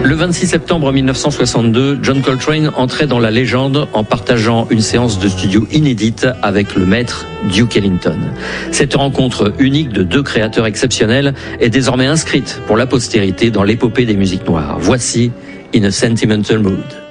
Le 26 septembre 1962, John Coltrane entrait dans la légende en partageant une séance de studio inédite avec le maître Duke Ellington. Cette rencontre unique de deux créateurs exceptionnels est désormais inscrite pour la postérité dans l'épopée des musiques noires. Voici In a Sentimental Mood.